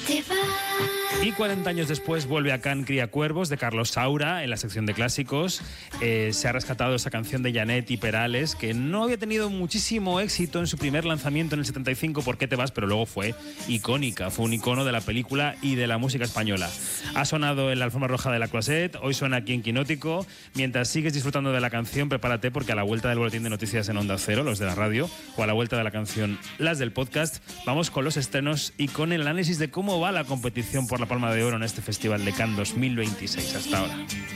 Y 40 años después vuelve a Can Cría Cuervos, de Carlos Saura, en la sección de clásicos. Se ha rescatado esa canción de Janet y Perales, que no había tenido muchísimo éxito en su primer lanzamiento en el 75, ¿Por qué te vas?, pero luego fue icónica, fue un icono de la película y de la música española. Ha sonado en la alfombra roja de la Closet, hoy suena aquí en Quinótico. Mientras sigues disfrutando de la canción, prepárate porque a la vuelta del boletín de noticias en Onda Cero, los de la radio, o a la vuelta de la canción, las del podcast, vamos con los estrenos y con el análisis de cómo va la competición por la Palma de Oro en este Festival de Cannes 2026 hasta ahora.